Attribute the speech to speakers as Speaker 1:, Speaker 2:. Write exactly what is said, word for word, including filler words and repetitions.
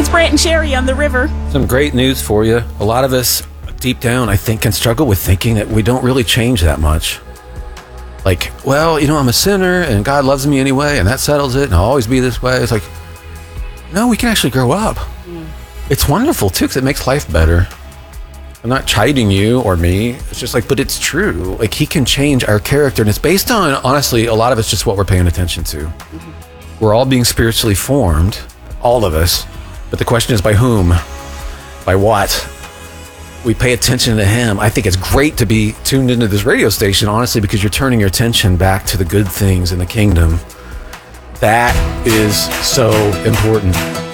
Speaker 1: Brant and Sherry on the river.
Speaker 2: Some great news for you. A lot of us, deep down, I think, can struggle with thinking that we don't really change that much. Like, well, you know, I'm a sinner and God loves me anyway, and that settles it, and I'll always be this way. It's like, no, we can actually grow up. Mm. It's wonderful, too, because it makes life better. I'm not chiding you or me. It's just like, but it's true. Like, he can change our character, and it's based on, honestly, a lot of it's just what we're paying attention to. Mm-hmm. We're all being spiritually formed, all of us. But the question is, by whom? By what? We pay attention to him. I think it's great to be tuned into this radio station, honestly, because you're turning your attention back to the good things in the kingdom. That is so important.